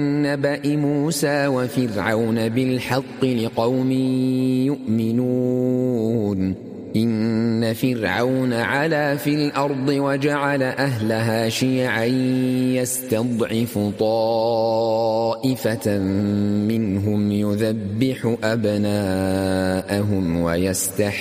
نبأ موسى وفرعون بالحق لقوم يؤمنون إن فرعون علا في الأرض وجعل أهلها شيعا يستضعف طائفة منهم يذبح أبناءهم ويستحيي